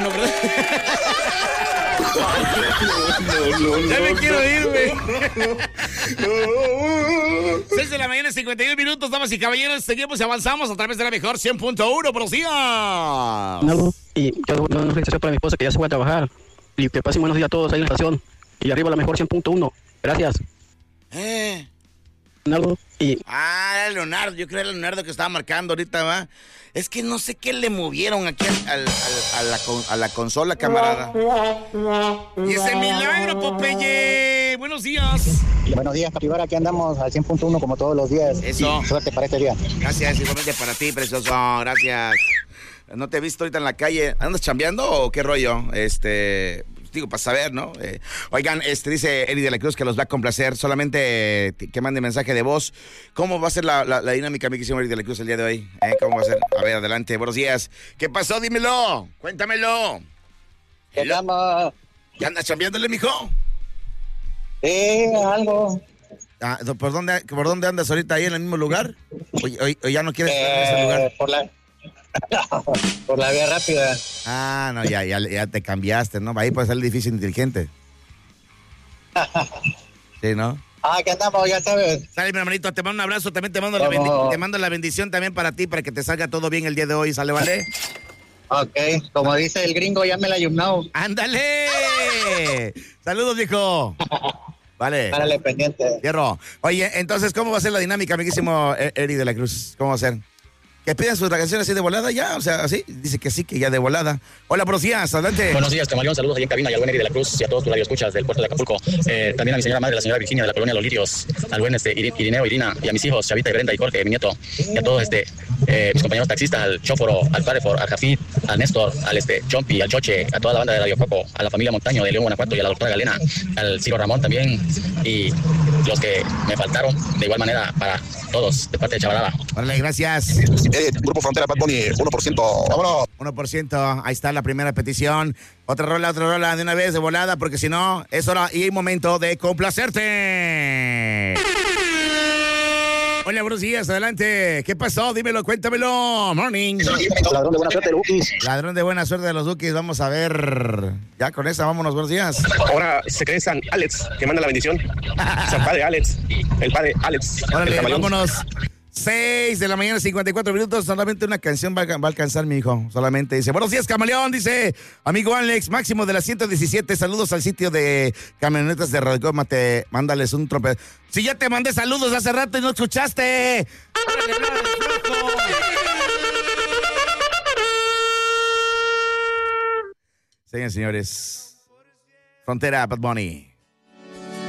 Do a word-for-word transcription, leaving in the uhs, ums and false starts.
no, ¿verdad? No, no, no, ya me no, quiero no, ir, güey. seis de la mañana, cincuenta y uno minutos, damas y caballeros. Seguimos y avanzamos a través de la mejor cien punto uno. Buenos días. No, y yo no no sé para mi esposa que ya se fue a trabajar. Y que pasen buenos días a todos ahí en la estación. Y arriba la mejor cien punto uno. Gracias. Eh. Leonardo y... Ah, Leonardo, yo creo que era Leonardo que estaba marcando ahorita, ¿va? Es que no sé qué le movieron aquí al, al, al, a, la, a la consola, camarada. Y ese milagro, Popeye. Buenos días. Buenos días, Capibara. Aquí andamos al cien punto uno como todos los días. Eso. Y suerte para este día. Gracias, igualmente para ti, precioso. Gracias. No te he visto ahorita en la calle. ¿Andas chambeando o qué rollo? Este... Digo, para saber, ¿no? Eh, oigan, este dice Eri de la Cruz que los va a complacer. Solamente eh, que mande mensaje de voz. ¿Cómo va a ser la, la, la dinámica, mi querido Eri de la Cruz, el día de hoy? ¿Eh? ¿Cómo va a ser? A ver, adelante. Buenos días. ¿Qué pasó? Dímelo. Cuéntamelo. ¿Qué llama? ¿Ya andas chambeándole, mijo? Eh, algo. Ah, ¿por, dónde, ¿Por dónde andas ahorita? ¿Ahí en el mismo lugar? ¿O, o, o ya no quieres estar en ese lugar? Por la... Por la vía rápida. Ah, no, ya, ya, ya te cambiaste, ¿no? Ahí puede ser el difícil inteligente. Sí, ¿no? Ah, ¿qué andamos? Ya sabes. Sale, mi hermanito, te mando un abrazo, también te mando, la bendi- te mando la bendición también para ti, para que te salga todo bien el día de hoy, ¿sale, vale? Ok, como dice el gringo, ya me la ayunado. ¡Ándale! Saludos, viejo. Vale. Párale pendiente. Hierro. Oye, entonces, ¿cómo va a ser la dinámica, amiguísimo Eri de la Cruz? ¿Cómo va a ser? ¿Que pidan sus canciones así de volada ya? O sea, así. Dice que sí, que ya de volada. Hola, buenos días, adelante. Buenos días, Camaleón. Saludos ahí en cabina y al buen Eri de la Cruz y a todos tus radioescuchas del puerto de Acapulco. Eh, también a mi señora madre, la señora Virginia de la colonia Los Lirios, al buen este, Irineo, Irina, y a mis hijos, Chavita y Brenda y Jorge, mi nieto, y a todos este, eh, mis compañeros taxistas, al Chóforo, al Parefor, al Jafit, al Néstor, al este, Chompi, al Choche, a toda la banda de Radio Coco, a la familia Montaño de León, Guanajuato y a la doctora Galena, al Ciro Ramón también, y los que me faltaron, de igual manera, para todos, de parte de Chavalada. Vale, gracias. Eh, Grupo Frontera, Bad Bunny, uno por ciento. Vámonos. uno por ciento, ahí está la primera petición. Otra rola, otra rola de una vez de volada, porque si no, es hora y momento de complacerte. Hola, buenos días, adelante. ¿Qué pasó? Dímelo, cuéntamelo. Morning. Ladrón de buena suerte de los Duquis. Ladrón de buena suerte de los Duquis. Vamos a ver. Ya con esa, vámonos, buenos días. Ahora se cree San Alex, que manda la bendición. San Padre Alex, el Padre Alex. Órale, el vámonos. seis de la mañana, cincuenta y cuatro minutos. Solamente una canción va a, va a alcanzar, mi hijo. Solamente dice: buenos días, Camaleón. Dice: amigo Alex, máximo de las ciento diecisiete. Saludos al sitio de camionetas de Radio Mate. Mándales un trope. Si ya te mandé saludos hace rato y no escuchaste. ¡Órale, órale, flojo! Señores, señores. Frontera, Bad Bunny.